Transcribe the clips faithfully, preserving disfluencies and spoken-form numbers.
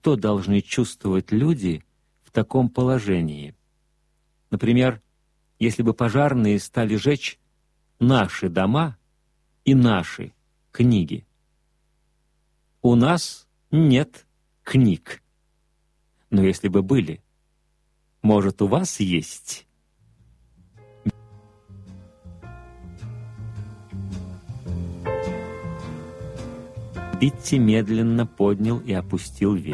что должны чувствовать люди в таком положении. Например, если бы пожарные стали жечь наши дома и наши книги. У нас нет книг. Но если бы были, может, у вас есть? Битти медленно поднял и опустил веки.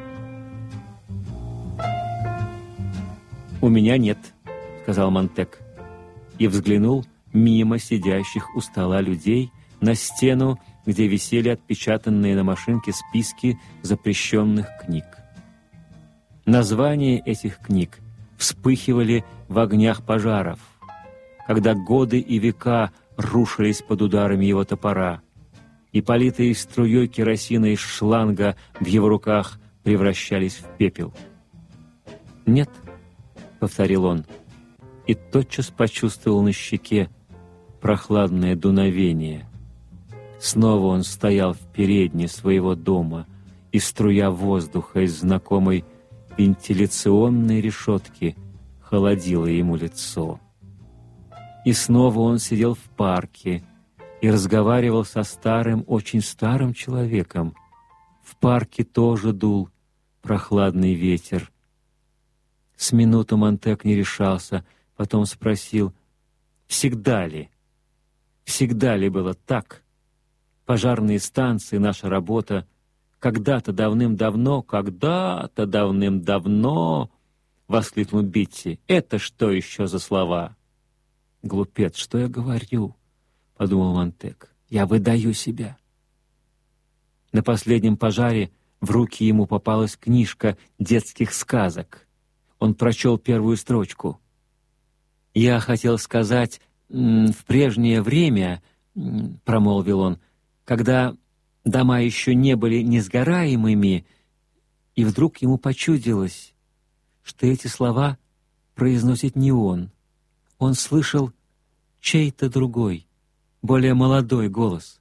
«У меня нет», — сказал Монтек, и взглянул мимо сидящих у стола людей на стену, где висели отпечатанные на машинке списки запрещенных книг. Названия этих книг вспыхивали в огнях пожаров, когда годы и века рушились под ударами его топора, и политые струей керосина из шланга в его руках превращались в пепел. «Нет», — повторил он, и тотчас почувствовал на щеке прохладное дуновение. Снова он стоял в передней своего дома, и струя воздуха из знакомой вентиляционной решетки холодила ему лицо. И снова он сидел в парке и разговаривал со старым, очень старым человеком. В парке тоже дул прохладный ветер. С минуту Монтек не решался, потом спросил, всегда ли, всегда ли было так? Пожарные станции, наша работа, когда-то давным-давно, когда-то давным-давно, — воскликнул Битти. Это что еще за слова? Глупец, что я говорю? — подумал Монтек. Я выдаю себя. На последнем пожаре в руки ему попалась книжка детских сказок. Он прочел первую строчку. «Я хотел сказать, в прежнее время, — промолвил он, — когда дома еще не были несгораемыми, и вдруг ему почудилось, что эти слова произносит не он. Он слышал чей-то другой, более молодой голос.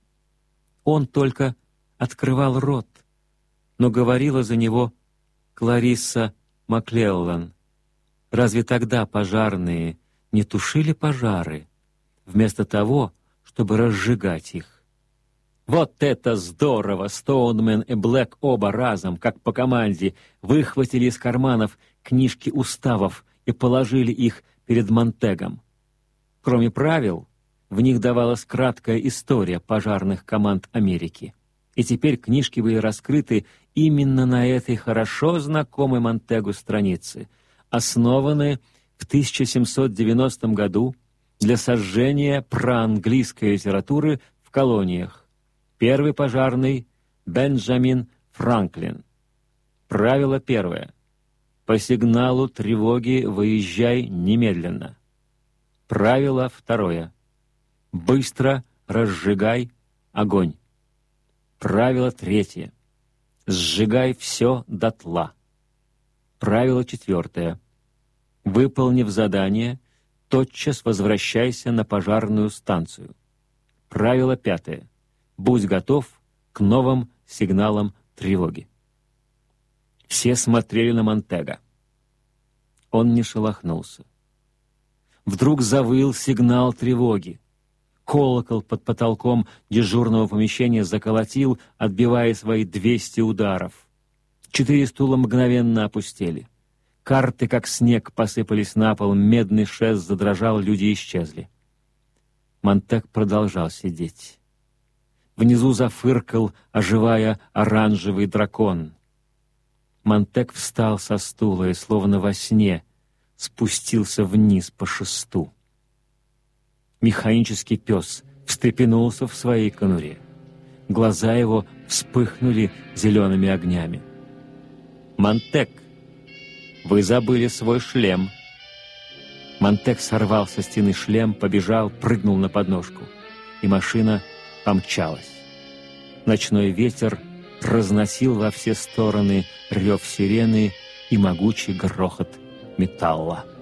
Он только открывал рот, но говорила за него Кларисса Маклеллан. Разве тогда пожарные не тушили пожары, вместо того, чтобы разжигать их? Вот это здорово! Стоунмен и Блэк оба разом, как по команде, выхватили из карманов книжки уставов и положили их перед Монтегом. Кроме правил, в них давалась краткая история пожарных команд Америки. И теперь книжки были раскрыты именно на этой хорошо знакомой Монтегу странице, основанной в тысяча семьсот девяностом году для сожжения проанглийской литературы в колониях. Первый пожарный — Бенджамин Франклин. Правило первое. По сигналу тревоги выезжай немедленно. Правило второе. Быстро разжигай огонь. Правило третье. Сжигай все дотла. Правило четвертое. Выполнив задание, тотчас возвращайся на пожарную станцию. Правило пятое. Будь готов к новым сигналам тревоги. Все смотрели на Монтега. Он не шелохнулся. Вдруг завыл сигнал тревоги. Колокол под потолком дежурного помещения заколотил, отбивая свои двести ударов. Четыре стула мгновенно опустели. Карты, как снег, посыпались на пол, медный шест задрожал, люди исчезли. Монтег продолжал сидеть. Внизу зафыркал, оживая, оранжевый дракон. Монтег встал со стула и, словно во сне, спустился вниз по шесту. Механический пес встрепенулся в своей конуре. Глаза его вспыхнули зелеными огнями. «Монтег, вы забыли свой шлем!» Монтег сорвал со стены шлем, побежал, прыгнул на подножку. И машина помчалась. Ночной ветер разносил во все стороны рев сирены и могучий грохот металла.